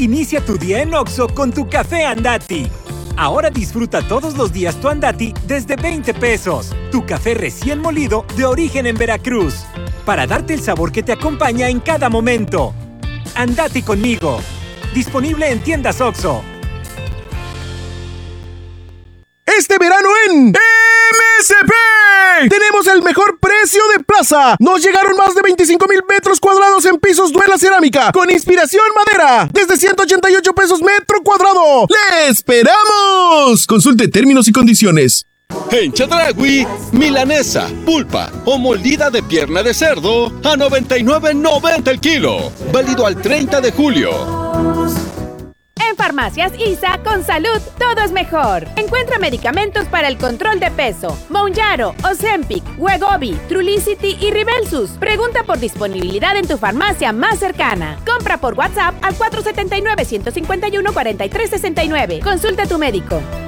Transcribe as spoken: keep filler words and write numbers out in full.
Inicia tu día en Oxxo con tu café Andati. Ahora disfruta todos los días tu Andati desde veinte pesos. Tu café recién molido de origen en Veracruz. Para darte el sabor que te acompaña en cada momento. Andati conmigo. Disponible en tiendas Oxxo. Este verano en M S P tenemos el mejor precio de plaza. Nos llegaron más de veinticinco mil metros cuadrados en pisos Duela Cerámica con inspiración madera desde ciento ochenta y ocho pesos metro cuadrado. ¡Le esperamos! Consulte términos y condiciones. En Chedraui, milanesa, pulpa o molida de pierna de cerdo a noventa y nueve noventa el kilo. Válido al treinta de julio. En Farmacias I S A, con salud, todo es mejor. Encuentra medicamentos para el control de peso. Mounjaro, Ozempic, Wegovy, Trulicity y Ribelsus. Pregunta por disponibilidad en tu farmacia más cercana. Compra por WhatsApp al cuatro siete nueve, uno cinco uno, cuatro tres seis nueve. Consulta a tu médico.